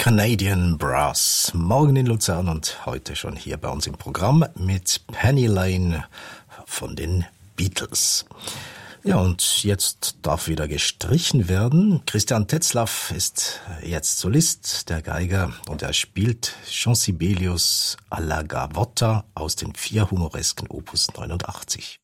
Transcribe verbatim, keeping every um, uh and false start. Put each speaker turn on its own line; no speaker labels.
Canadian Brass. Morgen in Luzern und heute schon hier bei uns im Programm mit Penny Lane von den Beatles. Ja, und jetzt darf wieder gestrichen werden. Christian Tetzlaff ist jetzt Solist, der Geiger, und er spielt Jean Sibelius alla Gavotta aus den vier humoresken Opus neunundachtzig.